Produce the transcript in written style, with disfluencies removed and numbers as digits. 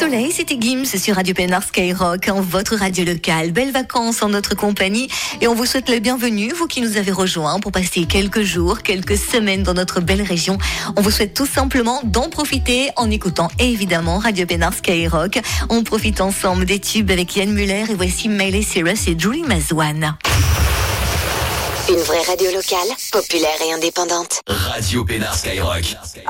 soleil, c'était Gims sur Radio Pénard Skyrock, votre radio locale. Belles vacances en notre compagnie et on vous souhaite la bienvenue, vous qui nous avez rejoints pour passer quelques jours, quelques semaines dans notre belle région. On vous souhaite tout simplement d'en profiter en écoutant évidemment Radio Pénard Skyrock. On profite ensemble des tubes avec Yann Muller et voici Miley Cyrus et Dream as One. Une vraie radio locale, populaire et indépendante. Radio Pénard Skyrock.